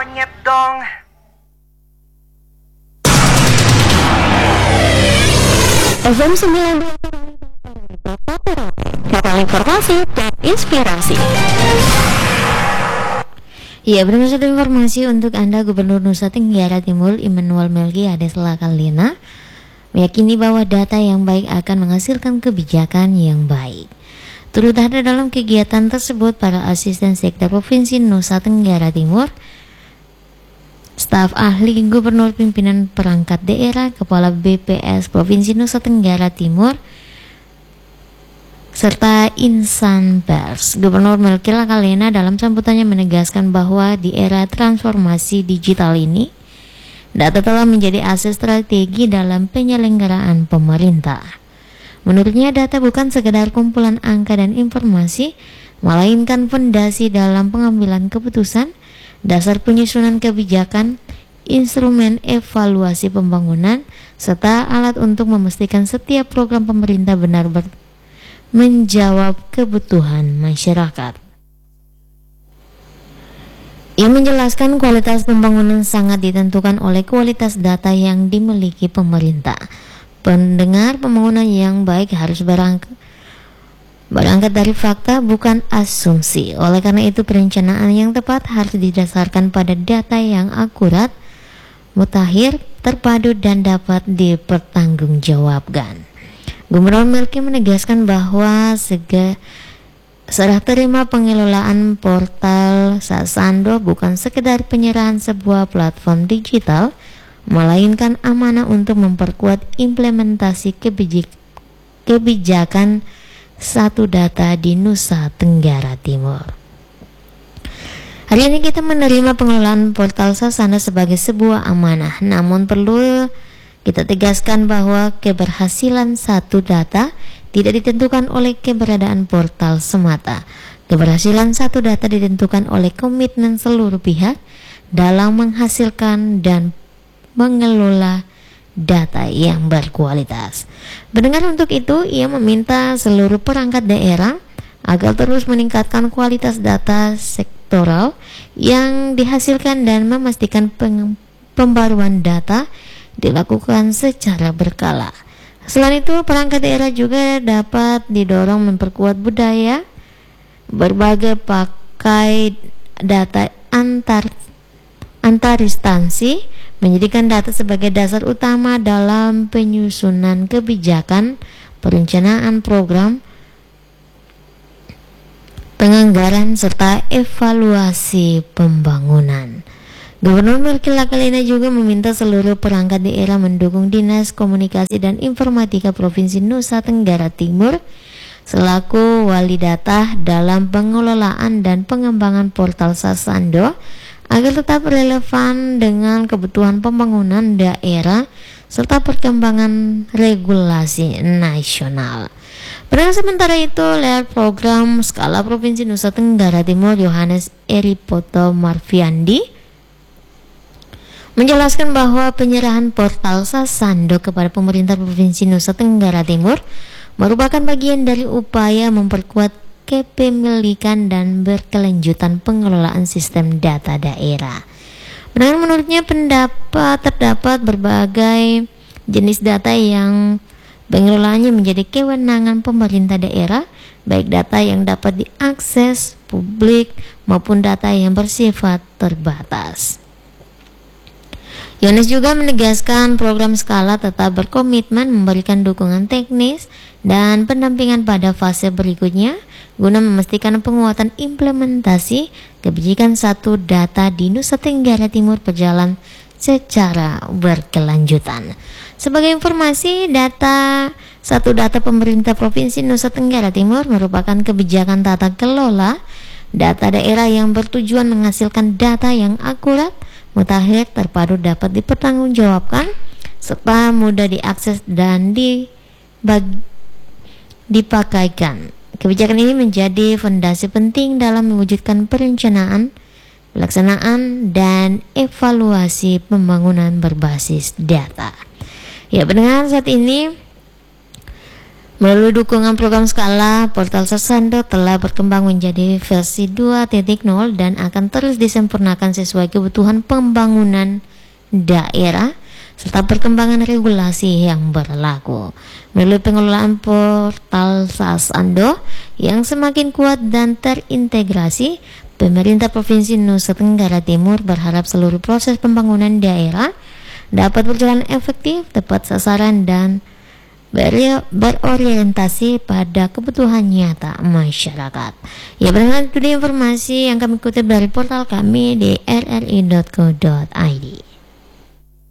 monyet dong. FM 92 Total informasi dan inspirasi. Ya, benar satu informasi untuk Anda. Gubernur Nusa Tenggara Timur Immanuel Melkiades Lakalina meyakini bahwa data yang baik akan menghasilkan kebijakan yang baik. Turut hadir dalam kegiatan tersebut para asisten sekda Provinsi Nusa Tenggara Timur, staf ahli gubernur, pimpinan perangkat daerah, kepala BPS Provinsi Nusa Tenggara Timur, serta insan pers. Gubernur Melki Lakalina dalam sambutannya menegaskan bahwa di era transformasi digital ini, data telah menjadi aset strategi dalam penyelenggaraan pemerintah. Menurutnya, data bukan sekedar kumpulan angka dan informasi, melainkan fondasi dalam pengambilan keputusan, dasar penyusunan kebijakan, instrumen evaluasi pembangunan, serta alat untuk memastikan setiap program pemerintah benar menjawab kebutuhan masyarakat. Ia menjelaskan kualitas pembangunan sangat ditentukan oleh kualitas data yang dimiliki pemerintah. Pendengar, pembangunan yang baik harus berangkat dari fakta, bukan asumsi. Oleh karena itu, perencanaan yang tepat harus didasarkan pada data yang akurat, mutakhir, terpadu, dan dapat dipertanggungjawabkan. Gubernur Melki menegaskan bahwa serah terima pengelolaan portal Sasando bukan sekedar penyerahan sebuah platform digital, melainkan amanah untuk memperkuat implementasi kebijakan satu data di Nusa Tenggara Timur. Hari ini kita menerima pengelolaan portal Sasando sebagai sebuah amanah, namun perlu kita tegaskan bahwa keberhasilan satu data tidak ditentukan oleh keberadaan portal semata. Keberhasilan satu data ditentukan oleh komitmen seluruh pihak dalam menghasilkan dan mengelola data yang berkualitas. Mendengar untuk itu, ia meminta seluruh perangkat daerah agar terus meningkatkan kualitas data sektoral yang dihasilkan dan memastikan pembaruan data dilakukan secara berkala. Selain itu, perangkat daerah juga dapat didorong memperkuat budaya berbagai pakai data antar instansi, menjadikan data sebagai dasar utama dalam penyusunan kebijakan, perencanaan program, penganggaran, serta evaluasi pembangunan. Gubernur Melki Lakalina juga meminta seluruh perangkat daerah mendukung Dinas Komunikasi dan Informatika Provinsi Nusa Tenggara Timur selaku wali data dalam pengelolaan dan pengembangan portal Sasando agar tetap relevan dengan kebutuhan pembangunan daerah serta perkembangan regulasi nasional. Pada sementara itu, lewat program skala Provinsi Nusa Tenggara Timur, Yohanes Eripoto Marfiandi menjelaskan bahwa penyerahan portal Sasando kepada pemerintah Provinsi Nusa Tenggara Timur merupakan bagian dari upaya memperkuat kepemilikan dan berkelanjutan pengelolaan sistem data daerah. Menurutnya, terdapat berbagai jenis data yang pengelolaannya menjadi kewenangan pemerintah daerah, baik data yang dapat diakses publik maupun data yang bersifat terbatas. Yohanes juga menegaskan program skala tetap berkomitmen memberikan dukungan teknis dan pendampingan pada fase berikutnya guna memastikan penguatan implementasi kebijakan satu data di Nusa Tenggara Timur berjalan secara berkelanjutan. Sebagai informasi, satu data pemerintah Provinsi Nusa Tenggara Timur merupakan kebijakan tata kelola data daerah yang bertujuan menghasilkan data yang akurat, mutakhir, terpadu, dapat dipertanggungjawabkan, serta mudah diakses dan dipakaikan. Kebijakan ini menjadi fondasi penting dalam mewujudkan perencanaan, pelaksanaan, dan evaluasi pembangunan berbasis data. Ya, pendengar, saat ini Melalui dukungan program Skala, Portal Sasando telah berkembang menjadi versi 2.0 dan akan terus disempurnakan sesuai kebutuhan pembangunan daerah serta perkembangan regulasi yang berlaku. Melalui pengelolaan Portal Sasando yang semakin kuat dan terintegrasi, pemerintah Provinsi Nusa Tenggara Timur berharap seluruh proses pembangunan daerah dapat berjalan efektif, tepat sasaran, dan berorientasi pada kebutuhan nyata masyarakat. Ya, berdasarkan itu informasi yang kami kutip dari portal kami di rri.co.id.